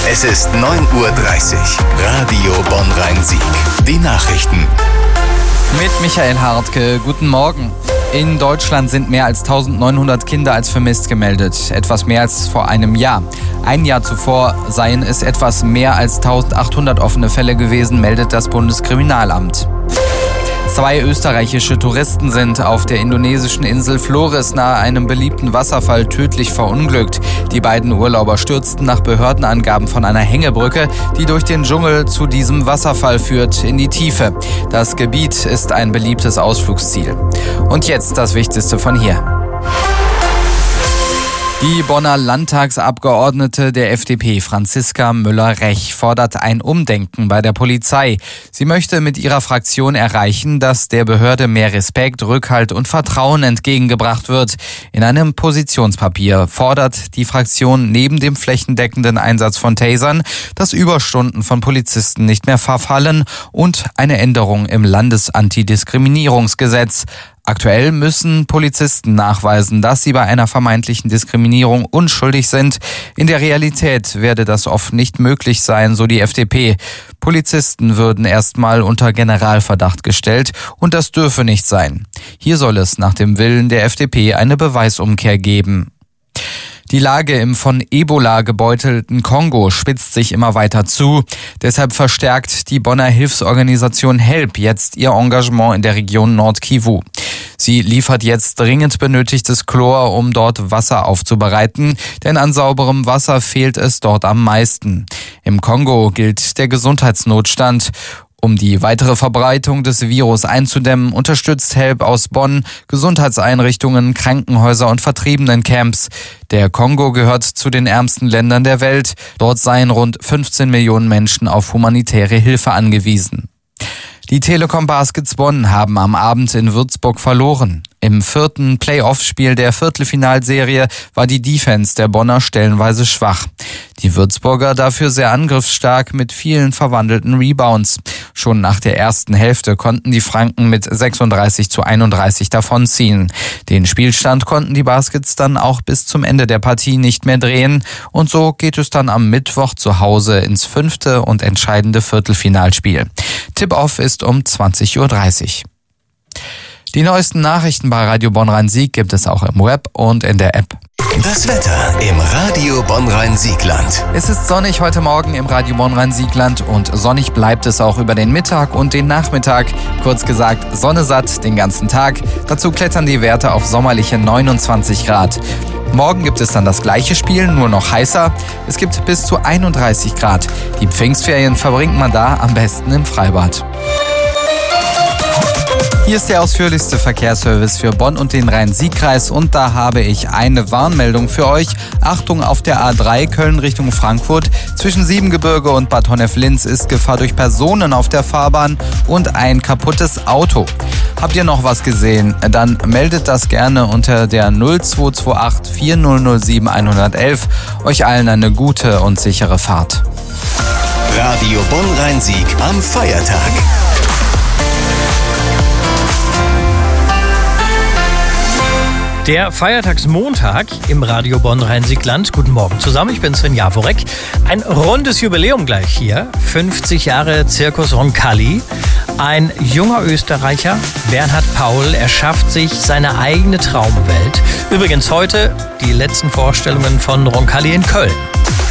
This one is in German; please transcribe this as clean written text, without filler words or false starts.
Es ist 9:30 Uhr. Radio Bonn-Rhein-Sieg. Die Nachrichten. Mit Michael Hartke, guten Morgen. In Deutschland sind mehr als 1900 Kinder als vermisst gemeldet. Etwas mehr als vor einem Jahr. Ein Jahr zuvor seien es etwas mehr als 1800 offene Fälle gewesen, meldet das Bundeskriminalamt. 2 österreichische Touristen sind auf der indonesischen Insel Flores nahe einem beliebten Wasserfall tödlich verunglückt. Die beiden Urlauber stürzten nach Behördenangaben von einer Hängebrücke, die durch den Dschungel zu diesem Wasserfall führt, in die Tiefe. Das Gebiet ist ein beliebtes Ausflugsziel. Und jetzt das Wichtigste von hier. Die Bonner Landtagsabgeordnete der FDP, Franziska Müller-Rech, fordert ein Umdenken bei der Polizei. Sie möchte mit ihrer Fraktion erreichen, dass der Behörde mehr Respekt, Rückhalt und Vertrauen entgegengebracht wird. In einem Positionspapier fordert die Fraktion neben dem flächendeckenden Einsatz von Tasern, dass Überstunden von Polizisten nicht mehr verfallen und eine Änderung im Landesantidiskriminierungsgesetz. Aktuell müssen Polizisten nachweisen, dass sie bei einer vermeintlichen Diskriminierung unschuldig sind. In der Realität werde das oft nicht möglich sein, so die FDP. Polizisten würden erstmal unter Generalverdacht gestellt und das dürfe nicht sein. Hier soll es nach dem Willen der FDP eine Beweisumkehr geben. Die Lage im von Ebola gebeutelten Kongo spitzt sich immer weiter zu. Deshalb verstärkt die Bonner Hilfsorganisation HELP jetzt ihr Engagement in der Region Nord-Kivu. Sie liefert jetzt dringend benötigtes Chlor, um dort Wasser aufzubereiten, denn an sauberem Wasser fehlt es dort am meisten. Im Kongo gilt der Gesundheitsnotstand. Um die weitere Verbreitung des Virus einzudämmen, unterstützt HELP aus Bonn Gesundheitseinrichtungen, Krankenhäuser und Vertriebenencamps. Der Kongo gehört zu den ärmsten Ländern der Welt. Dort seien rund 15 Millionen Menschen auf humanitäre Hilfe angewiesen. Die Telekom Baskets Bonn haben am Abend in Würzburg verloren. Im 4. Playoff-Spiel der Viertelfinalserie war die Defense der Bonner stellenweise schwach. Die Würzburger dafür sehr angriffsstark mit vielen verwandelten Rebounds. Schon nach der ersten Hälfte konnten die Franken mit 36:31 davonziehen. Den Spielstand konnten die Baskets dann auch bis zum Ende der Partie nicht mehr drehen. Und so geht es dann am Mittwoch zu Hause ins 5. und entscheidende Viertelfinalspiel. Tip-Off ist um 20:30 Uhr. Die neuesten Nachrichten bei Radio Bonn-Rhein-Sieg gibt es auch im Web und in der App. Das Wetter im Radio Bonn-Rhein-Siegland. Es ist sonnig heute Morgen im Radio Bonn-Rhein-Siegland und sonnig bleibt es auch über den Mittag und den Nachmittag. Kurz gesagt, Sonne satt den ganzen Tag. Dazu klettern die Werte auf sommerliche 29 Grad. Morgen gibt es dann das gleiche Spiel, nur noch heißer. Es gibt bis zu 31 Grad. Die Pfingstferien verbringt man da am besten im Freibad. Hier ist der ausführlichste Verkehrsservice für Bonn und den Rhein-Sieg-Kreis und da habe ich eine Warnmeldung für euch. Achtung, auf der A3 Köln Richtung Frankfurt. Zwischen Siebengebirge und Bad Honnef-Linz ist Gefahr durch Personen auf der Fahrbahn und ein kaputtes Auto. Habt ihr noch was gesehen? Dann meldet das gerne unter der 0228 4007 111. Euch allen eine gute und sichere Fahrt. Radio Bonn-Rhein-Sieg am Feiertag. Der Feiertagsmontag im Radio Bonn-Rhein-Siegland. Guten Morgen zusammen, ich bin Sven Jaworek. Ein rundes Jubiläum gleich hier. 50 Jahre Zirkus Roncalli. Ein junger Österreicher, Bernhard Paul, erschafft sich seine eigene Traumwelt. Übrigens heute die letzten Vorstellungen von Roncalli in Köln.